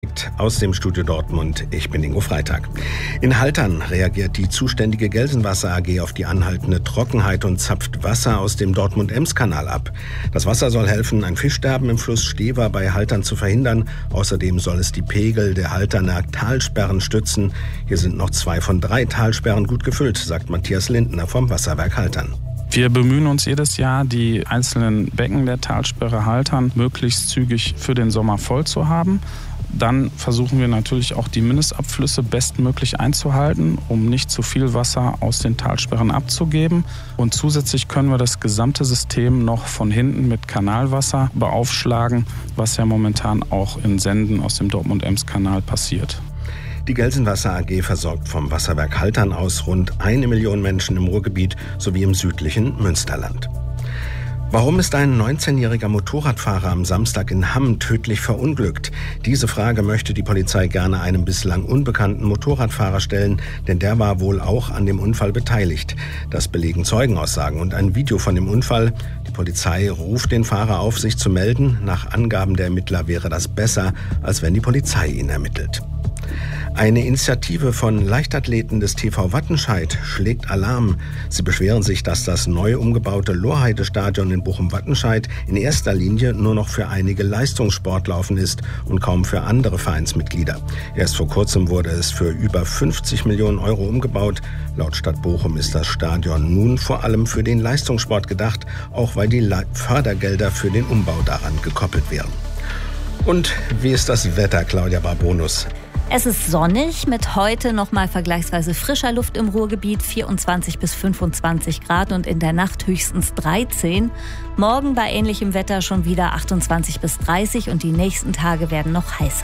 Aus dem Studio Dortmund, ich bin Ingo Freitag. In Haltern reagiert die zuständige Gelsenwasser AG auf die anhaltende Trockenheit und zapft Wasser aus dem Dortmund-Ems-Kanal ab. Das Wasser soll helfen, ein Fischsterben im Fluss Stever bei Haltern zu verhindern. Außerdem soll es die Pegel der Halterner Talsperren stützen. Hier sind noch 2 von 3 Talsperren gut gefüllt, sagt Matthias Lindner vom Wasserwerk Haltern. Wir bemühen uns jedes Jahr, die einzelnen Becken der Talsperre Haltern möglichst zügig für den Sommer voll zu haben. Dann versuchen wir natürlich auch die Mindestabflüsse bestmöglich einzuhalten, um nicht zu viel Wasser aus den Talsperren abzugeben. Und zusätzlich können wir das gesamte System noch von hinten mit Kanalwasser beaufschlagen, was ja momentan auch in Senden aus dem Dortmund-Ems-Kanal passiert. Die Gelsenwasser AG versorgt vom Wasserwerk Haltern aus rund 1 Million Menschen im Ruhrgebiet sowie im südlichen Münsterland. Warum ist ein 19-jähriger Motorradfahrer am Samstag in Hamm tödlich verunglückt? Diese Frage möchte die Polizei gerne einem bislang unbekannten Motorradfahrer stellen, denn der war wohl auch an dem Unfall beteiligt. Das belegen Zeugenaussagen und ein Video von dem Unfall. Die Polizei ruft den Fahrer auf, sich zu melden. Nach Angaben der Ermittler wäre das besser, als wenn die Polizei ihn ermittelt. Eine Initiative von Leichtathleten des TV Wattenscheid schlägt Alarm. Sie beschweren sich, dass das neu umgebaute Lohrheide-Stadion in Bochum-Wattenscheid in erster Linie nur noch für einige Leistungssportler offen ist und kaum für andere Vereinsmitglieder. Erst vor kurzem wurde es für über 50 Millionen Euro umgebaut. Laut Stadt Bochum ist das Stadion nun vor allem für den Leistungssport gedacht, auch weil die Fördergelder für den Umbau daran gekoppelt wären. Und wie ist das Wetter, Claudia Barbonus? Es ist sonnig, mit heute nochmal vergleichsweise frischer Luft im Ruhrgebiet, 24 bis 25 Grad und in der Nacht höchstens 13. Morgen bei ähnlichem Wetter schon wieder 28 bis 30 und die nächsten Tage werden noch heißer.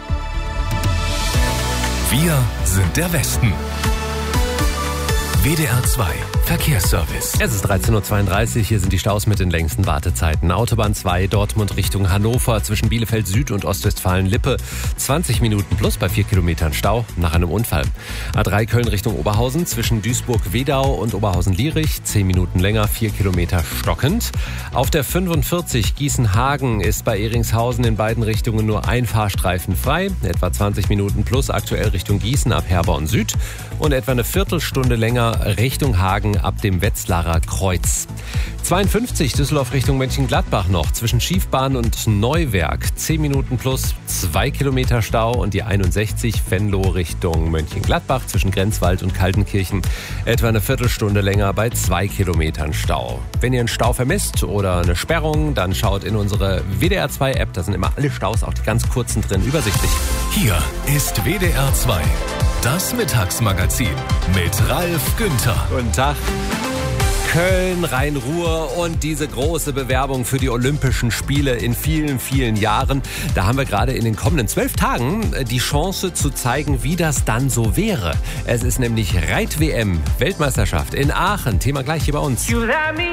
Wir sind der Westen. WDR 2 Verkehrsservice. Es ist 13.32 Uhr, hier sind die Staus mit den längsten Wartezeiten. Autobahn 2 Dortmund Richtung Hannover zwischen Bielefeld Süd und Ostwestfalen-Lippe. 20 Minuten plus bei 4 Kilometern Stau nach einem Unfall. A3 Köln Richtung Oberhausen zwischen Duisburg-Wedau und Oberhausen-Lierich. 10 Minuten länger, 4 Kilometer stockend. Auf der 45 Gießen-Hagen ist bei Ehringshausen in beiden Richtungen nur ein Fahrstreifen frei. Etwa 20 Minuten plus aktuell Richtung Gießen ab Herborn Süd. Und etwa eine Viertelstunde länger Richtung Hagen ab dem Wetzlarer Kreuz. 52 Düsseldorf Richtung Mönchengladbach noch zwischen Schiefbahn und Neuwerk. 10 Minuten plus 2 Kilometer Stau und die 61 Venlo Richtung Mönchengladbach zwischen Grenzwald und Kaltenkirchen. Etwa eine Viertelstunde länger bei 2 Kilometern Stau. Wenn ihr einen Stau vermisst oder eine Sperrung, dann schaut in unsere WDR 2 App. Da sind immer alle Staus, auch die ganz kurzen drin, übersichtlich. Hier ist WDR 2. Das Mittagsmagazin mit Ralf Günther. Guten Tag. Köln, Rhein-Ruhr und diese große Bewerbung für die Olympischen Spiele in vielen, vielen Jahren. Da haben wir gerade in den kommenden 12 Tagen die Chance zu zeigen, wie das dann so wäre. Es ist nämlich Reit-WM, Weltmeisterschaft in Aachen. Thema gleich hier bei uns. You let me